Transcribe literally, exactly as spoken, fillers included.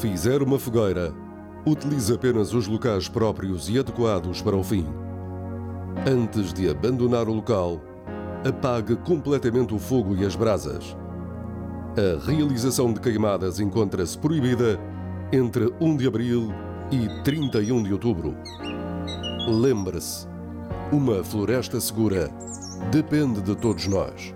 fizer uma fogueira, utilize apenas os locais próprios e adequados para o fim. Antes de abandonar o local, apague completamente o fogo e as brasas. A realização de queimadas encontra-se proibida entre um de abril e trinta e um de outubro. Lembre-se, uma floresta segura depende de todos nós.